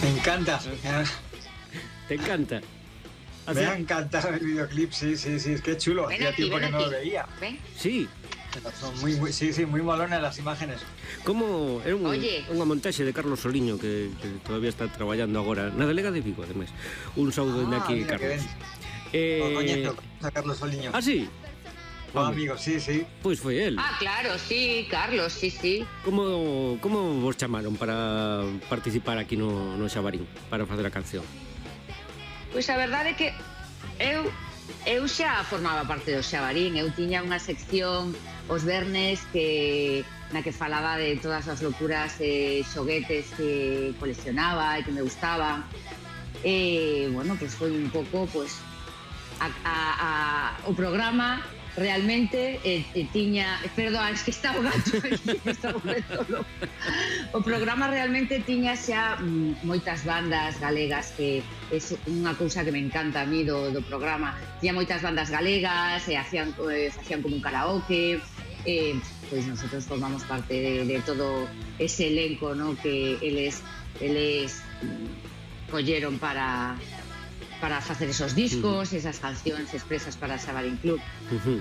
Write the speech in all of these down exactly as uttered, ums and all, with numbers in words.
Me encanta. ¿Te encanta? Me ha encantado el videoclip, sí, sí, sí, es que chulo. Ven Hacía aquí, tiempo ven que no aquí. lo veía. Ven. Sí. Pero son muy, muy, sí, sí, muy molonas las imágenes. Como é un, Oye. unha montaxe de Carlos Soliño que, que todavía está traballando agora na Delega de Vigo, ademais. Un saúdo Ah, de aquí, mira, que Carlos. ben. Eh... O coñezo a Carlos Soliño. Ah, sí? O amigo, sí, sí. Pois foi el. Ah, claro, sí, Carlos, sí, sí. Como, como vos chamaron para participar aquí no, no Xabarín, para facer a canción? Pois a verdade é que eu eu xa formaba parte do Xabarín. Eu tiña unha sección os vernes que na que falaba de todas as locuras e xoguetes que coleccionaba e que me gustaban. E, bueno, pois foi un pouco, pois, a, a, a, o programa realmente eh, eh, tiña... Perdón, es que está o gato aquí, está o gato. O programa realmente tiña xa mm, moitas bandas galegas, que é unha cousa que me encanta a mí do, do programa. Tiña moitas bandas galegas, e hacían, eh, hacían como un karaoke, eh, pois nosotros formamos parte de, de todo ese elenco, ¿no?, que eles, eles mm, colleron para... para facer esos discos, uh-huh. esas cancións expresas para Xabarín Club. Uh-huh.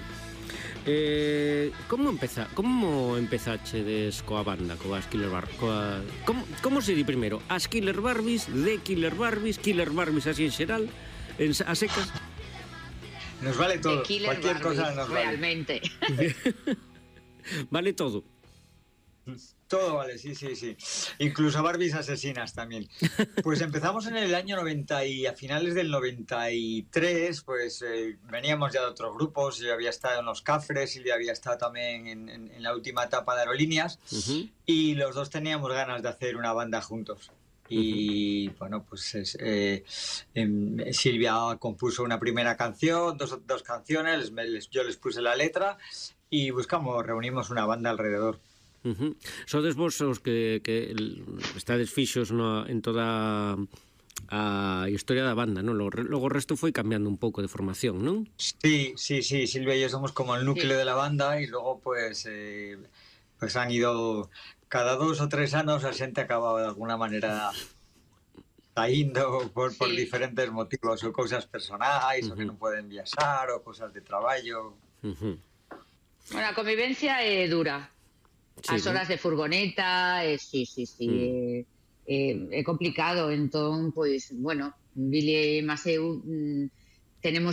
Eh, como empeza, como empezachedes coa banda, coas Killer Barbies? Coa, como, como se di primeiro? As Killer Barbies, de Killer Barbies, Killer Barbies así en xeral, en, a secas? Nos vale todo, cualquier Barbies, cosa nos realmente. vale. Vale todo. Todo vale, sí, sí, sí. Incluso Barbies asesinas también. Pues empezamos en el año noventa y a finales del noventa y tres, pues eh, veníamos ya de otros grupos. Yo había estado en Los Cafres y yo había estado también en, en, en la última etapa de Aerolíneas. Uh-huh. Y los dos teníamos ganas de hacer una banda juntos. Y uh-huh. bueno, pues es, eh, eh, Silvia compuso una primera canción, dos, dos canciones, les, yo les puse la letra y buscamos, reunimos una banda alrededor. Uh-huh. Sodes vos os que, que estades fixos no, en toda a historia da banda, non? Logo, logo o resto foi cambiando un pouco de formación, non? Sí, sí, sí, Silvia y yo somos como el núcleo sí. de la banda y luego pues eh, pues han ido cada dos o tres anos a xente acabado de alguna manera saindo por, sí. por diferentes motivos, ou cousas personais, uh-huh. ou que non poden viaxar, ou cousas de traballo. Uh-huh. Bueno, a convivencia é dura. Sí, as horas ¿no? de furgoneta, eh, sí, sí, sí, mm. eh, eh, é complicado, entón, pois, bueno, Billy e Maseu mm, tenemos